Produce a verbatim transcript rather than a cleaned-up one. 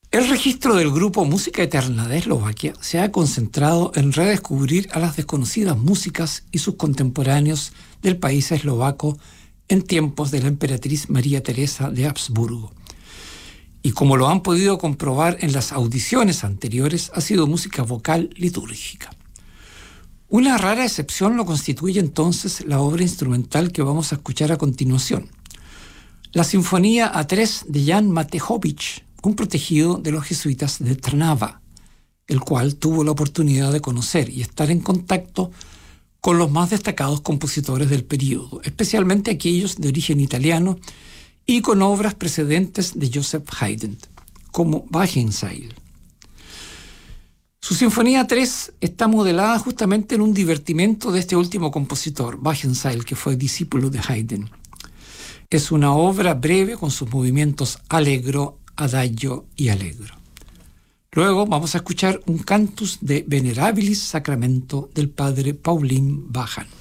El registro del grupo Música Eterna de Eslovaquia se ha concentrado en redescubrir a las desconocidas músicas y sus contemporáneos del país eslovaco en tiempos de la emperatriz María Teresa de Habsburgo. Y como lo han podido comprobar en las audiciones anteriores, ha sido música vocal litúrgica. Una rara excepción lo constituye entonces la obra instrumental que vamos a escuchar a continuación. La Sinfonía A tres de Jan Matejovich, un protegido de los jesuitas de Trnava, el cual tuvo la oportunidad de conocer y estar en contacto con los más destacados compositores del período, especialmente aquellos de origen italiano y con obras precedentes de Joseph Haydn, como Wagenseil. Su Sinfonía tres está modelada justamente en un divertimento de este último compositor, Wagenseil, que fue discípulo de Haydn. Es una obra breve con sus movimientos allegro, adagio y allegro. Luego vamos a escuchar un cantus de Venerabilis Sacramento del padre Pauline Bajan.